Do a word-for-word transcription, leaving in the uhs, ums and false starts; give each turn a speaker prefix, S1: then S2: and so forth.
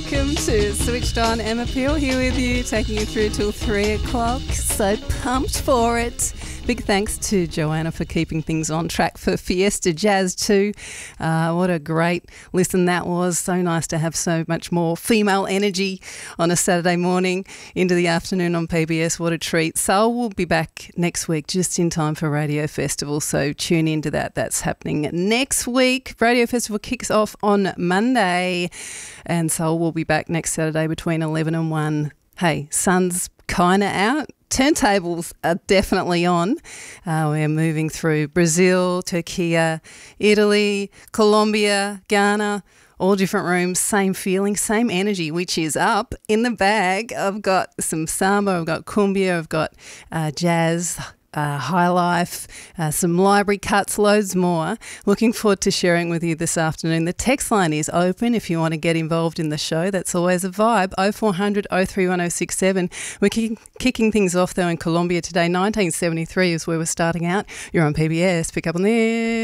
S1: welcome to Switched On. Emma Peel here with you, taking you through till three o'clock. So pumped for it. Big thanks to Joanna for keeping things on track for Fiesta Jazz too. Uh, what a great listen that was. So nice to have so much more female energy on a Saturday morning into the afternoon on P B S. What a treat. Soul will be back next week just in time for Radio Festival, so tune into that. That's happening next week. Radio Festival kicks off on Monday and Soul will be back next Saturday between eleven and one. Hey, sun's kind of out. Turntables are definitely on. Uh, we're moving through Brazil, Turkey, Italy, Colombia, Ghana, all different rooms, same feeling, same energy, which is up. In the bag, I've got some samba, I've got cumbia, I've got uh, jazz, Uh, high life, uh, some library cuts, loads more. Looking forward to sharing with you this afternoon. The text line is open if you want to get involved in the show. That's always a vibe. oh four hundred, oh three one oh six seven. We're kicking, kicking things off though in Colombia today. nineteen seventy-three is where we're starting out. You're on P B S. Pick up on this.